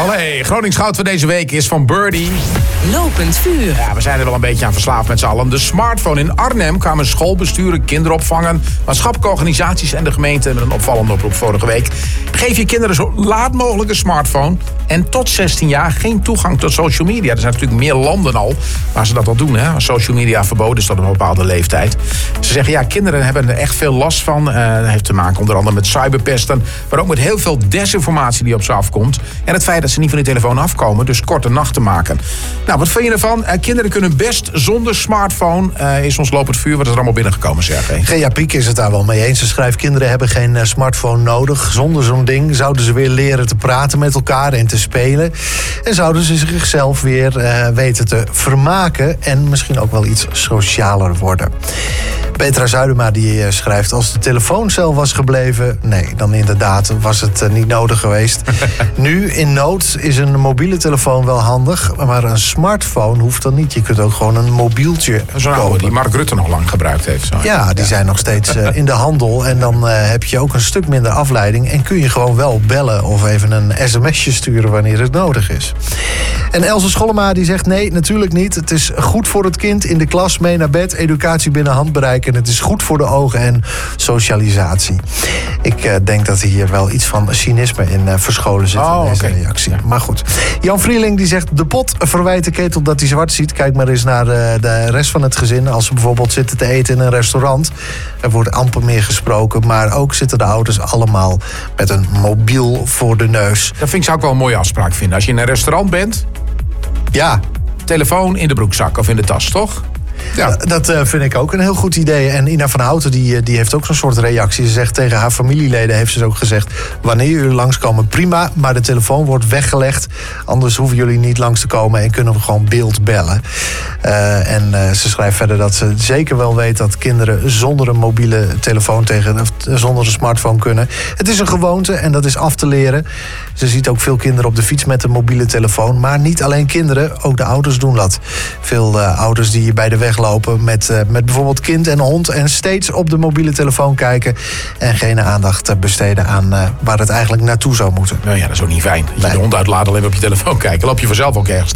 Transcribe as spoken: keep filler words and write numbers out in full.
Allee, Gronings goud van deze week is van Birdie. Lopend vuur. Ja, we zijn er wel een beetje aan verslaafd met z'n allen. De smartphone in Arnhem kwamen schoolbesturen, kinderopvangen, maatschappelijke organisaties en de gemeente met een opvallende oproep vorige week. Geef je kinderen zo laat mogelijk een smartphone en tot zestien jaar geen toegang tot social media. Er zijn natuurlijk meer landen al waar ze dat al doen. Hè? Social media verboden is tot een bepaalde leeftijd. Ze zeggen ja, kinderen hebben er echt veel last van. Uh, dat heeft te maken onder andere met cyberpesten, maar ook met heel veel desinformatie die op ze afkomt. En het feit dat ze niet van die telefoon afkomen, dus korte nachten maken. Nou, wat vind je ervan? Uh, kinderen kunnen best zonder smartphone. Uh, is ons lopend vuur, wat is er allemaal binnengekomen, Sergej? Gea Piek is het daar wel mee eens. Ze schrijft, kinderen hebben geen uh, smartphone nodig. Zonder zo'n ding zouden ze weer leren te praten met elkaar en te spelen. En zouden ze zichzelf weer uh, weten te vermaken en misschien ook wel iets socialer worden. Petra Zuidema die uh, schrijft, als de telefooncel was gebleven, nee, dan inderdaad was het uh, niet nodig geweest. Nu, in nood, is een mobiele telefoon wel handig, maar een smartphone hoeft dan niet. Je kunt ook gewoon een mobieltje Zo'n oude kopen. die Mark Rutte nog lang gebruikt heeft. Zo. Ja, die zijn nog steeds uh, in de handel. En dan uh, heb je ook een stuk minder afleiding. En kun je gewoon wel bellen of even een sms'je sturen wanneer het nodig is. En Else Schollema die zegt, nee, natuurlijk niet. Het is goed voor het kind in de klas, mee naar bed, educatie binnen handbereik. En het is goed voor de ogen en socialisatie. Ik uh, denk dat hier wel iets van cynisme in uh, verscholen zit Oh, in deze okay. reactie. Maar goed. Jan Vrieling die zegt, de pot verwijt de ketel dat hij zwart ziet. Kijk maar eens naar uh, de rest van het gezin. Als ze bijvoorbeeld zitten te eten in een restaurant. Er wordt amper meer gesproken. Maar ook zitten de ouders allemaal met een mobiel voor de neus. Dat vind ik, zou ik wel een mooie afspraak vinden. Als je in een restaurant bent, Ja, telefoon in de broekzak of in de tas, toch? Ja. dat uh, vind ik ook een heel goed idee. En Ina van Houten die, die heeft ook zo'n soort reactie. Ze zegt tegen haar familieleden, heeft ze ook gezegd, wanneer jullie langskomen, prima, maar de telefoon wordt weggelegd. Anders hoeven jullie niet langs te komen en kunnen we gewoon beeld bellen. Uh, en uh, ze schrijft verder dat ze zeker wel weet dat kinderen zonder een mobiele telefoon tegen, of zonder een smartphone kunnen. Het is een gewoonte en dat is af te leren. Ze ziet ook veel kinderen op de fiets met een mobiele telefoon. Maar niet alleen kinderen, ook de ouders doen dat. Veel uh, ouders die bij de weg lopen met, uh, met bijvoorbeeld kind en hond en steeds op de mobiele telefoon kijken en geen aandacht besteden aan uh, waar het eigenlijk naartoe zou moeten. Nou ja, dat is ook niet fijn. Dat je Nee. de hond uitlaat alleen maar op je telefoon kijken. Loop je vanzelf ook ergens